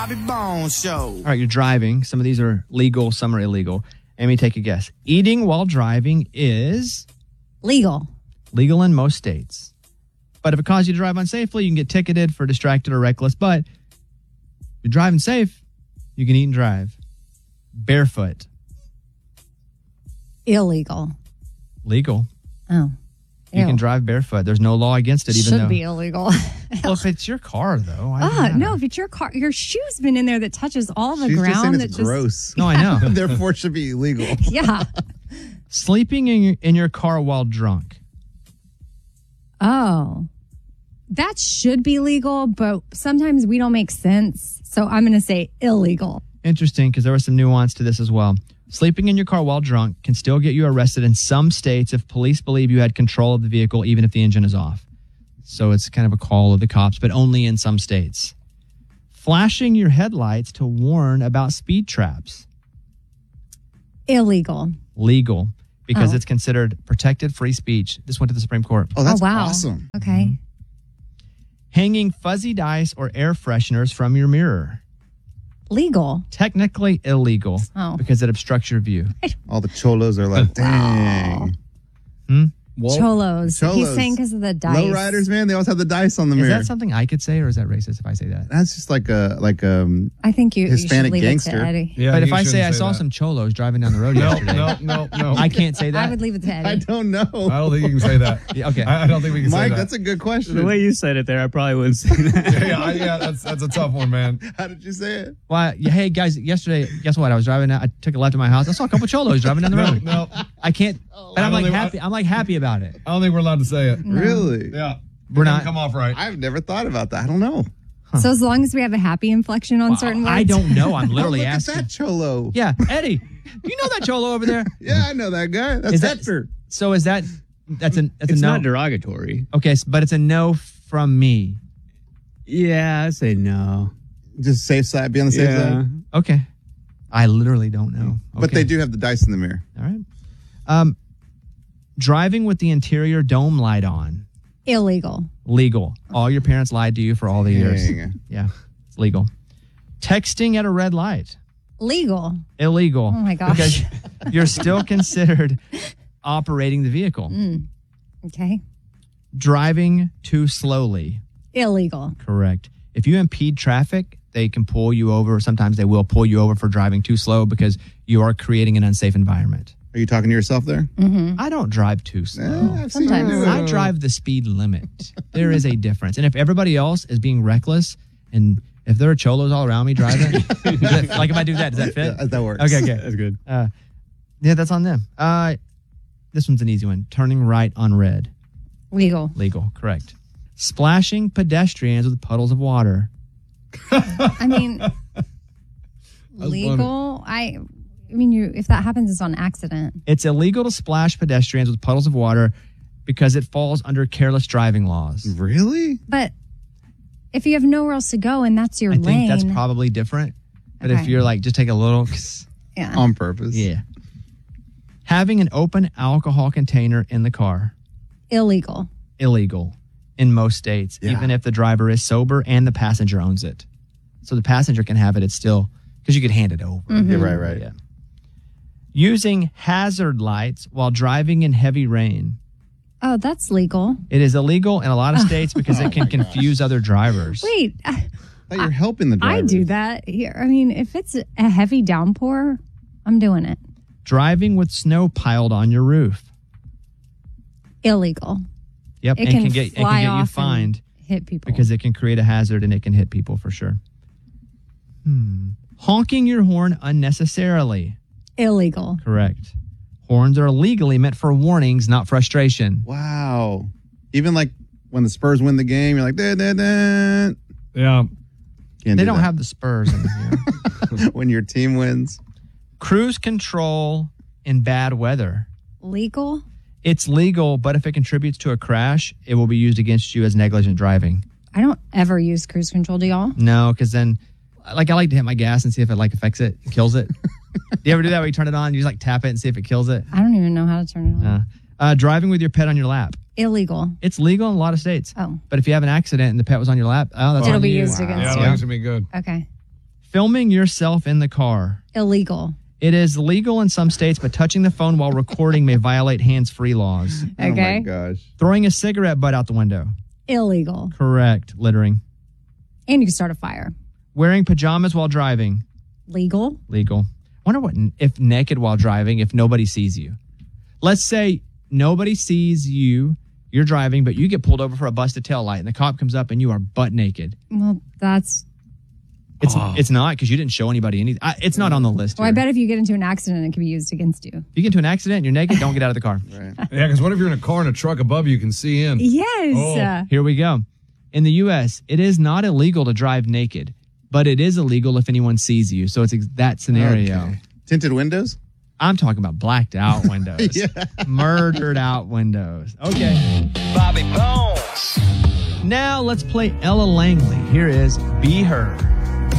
Bobby Bones Show. All right, you're driving. Some of these are legal, some are illegal. Amy, take a guess. Eating while driving is Legal. legal in most states. But if it causes you to drive unsafely, you can get ticketed for distracted or reckless. But if you're driving safe, you can eat and drive. Barefoot. Illegal. Legal. Oh. You can drive barefoot. There's no law against it, even though. Should be illegal. Well, if it's your car, though. why does it matter? No, if it's your car, your shoe's been in there that touches all the She's ground. just saying that it's gross. No, I know. Therefore, it should be illegal. Yeah. Sleeping in your car while drunk. Oh. That should be legal, but sometimes we don't make sense. So I'm going to say illegal. Interesting, because there was some nuance to this as well. Sleeping in your car while drunk can still get you arrested in some states if police believe you had control of the vehicle, even if the engine is off. So it's kind of a call of the cops, but only in some states. Flashing your headlights to warn about speed traps. Illegal. Legal, because Oh. it's considered protected free speech. This went to the Supreme Court. Oh, that's wow. awesome. Okay. Hanging fuzzy dice or air fresheners from your mirror. Legal. Technically illegal because it obstructs your view. All the cholos are like, dang. Cholos. He's Cholos. saying because of the dice. Lowriders, man, they always have the dice on the Is mirror. that something I could say, or is that racist if I say that? That's just like a I think you Hispanic should leave gangster. it to Eddie. Yeah, but if you I say shouldn't I saw that. some cholos driving down the road yesterday, No. I can't say that. I would leave it to Eddie. I don't know. I don't think you can say that. Yeah, okay. I don't think we can say Mike, that. that's a good question. The way you said it there, I probably wouldn't say that. yeah, that's a tough one, man. How did you say it? Well, hey guys, yesterday, guess what? I was driving. I took a left at my house. I saw a couple cholos driving down the road. No, I can't. But I'm I like don't happy. I'm like happy about it. I don't think we're allowed to say it. Really? Yeah, We're It not. doesn't come off right. I've never thought about that. I don't know. So as long as we have a happy inflection on certain words. I don't know. I'm literally Look at asking. that cholo. Yeah, Eddie, you know that cholo over there? Yeah, I know that guy. That's Is that Hector. so? Is that that's a It's no? not derogatory. Okay, but it's a no from me. Yeah, I say no. Just safe side. Be on the safe Yeah. side. Okay, I literally don't know. But Okay. they do have the dice in the mirror. All right. Driving with the interior dome light on. Illegal. Legal. All your parents lied to you for all the years. Dang. Yeah, it's legal. Texting at a red light. Legal. Illegal. Oh my gosh. Because you're still considered operating the vehicle. Okay. Driving too slowly. Illegal. Correct. If you impede traffic, they can pull you over. Sometimes they will pull you over for driving too slow because you are creating an unsafe environment. Are you talking to yourself there? I don't drive too slow. I've seen you Sometimes. do it. I drive the speed limit. There is a difference. And if everybody else is being reckless, and if there are cholos all around me driving, like if I do that, does that fit? Yeah, that works. Okay. That's good. Yeah, that's on them. This one's an easy one. Turning right on red. Legal. Legal. Correct. Splashing pedestrians with puddles of water. I mean, legal. I mean, if that happens, it's on accident. It's illegal to splash pedestrians with puddles of water because it falls under careless driving laws. Really? But if you have nowhere else to go and that's your I lane, think that's probably different. But if Okay. you're like, just take a little, yeah. On purpose. yeah. Having an open alcohol container in the car, Illegal. illegal in most states, Yeah. even if the driver is sober and the passenger owns it. So the passenger can have it, it's still, because you could hand it over. Yeah, right. Yeah. Using hazard lights while driving in heavy rain. Oh, that's legal. It is illegal in a lot of states because it can confuse other drivers. Wait, That you're helping the driver. I do that here. I mean, if it's a heavy downpour, I'm doing it. Driving with snow piled on your roof. Illegal. Yep, It and can can get fly you off fined and hit people. because it can create a hazard and it can hit people for sure. Honking your horn unnecessarily. Illegal. Correct. Horns are legally meant for warnings, not frustration. Wow. Even like when the Spurs win the game, you're like, da, da, da. Yeah. Can't They do don't that. have the Spurs in here. when your team wins. Cruise control in bad weather. Legal. It's legal, but if it contributes to a crash, it will be used against you as negligent driving. I don't ever use cruise control. Do y'all? No, because then, like, I like to hit my gas and see if it like affects it, kills it. Do you ever do that where you turn it on, you just like tap it and see if it kills it? I don't even know how to turn it on. Driving with your pet on your lap. Illegal. It's legal in a lot of states. Oh. But if you have an accident and the pet was on your lap, oh, that's It'll on be you. used against Yeah, you. that's gonna be good. Okay. Filming yourself in the car. Illegal. It is legal in some states, but touching the phone while recording may violate hands-free laws. Oh my Okay. gosh. Throwing a cigarette butt out the window. Illegal. Correct. Littering. And you can start a fire. Wearing pajamas while driving. Legal. Legal. Wonder what if naked while driving if nobody sees you. Let's say nobody sees you, you're driving, but you get pulled over for a busted tail light and the cop comes up and you are butt naked. Well, that's. It's not because you didn't show anybody anything. It's not on the list. Well, I here. bet if you get into an accident, it can be used against you. If you get into an accident and you're naked, don't get out of the car. Right. Yeah, because what if you're in a car and a truck above you can see in? Yes. Oh. Here we go. In the U.S., it is not illegal to drive naked, but it is illegal if anyone sees you. So it's that scenario. Okay. Tinted windows? I'm talking about blacked out windows. Yeah. Murdered out windows. Okay. Bobby Bones. Now let's play Ella Langley. Here is Be Her.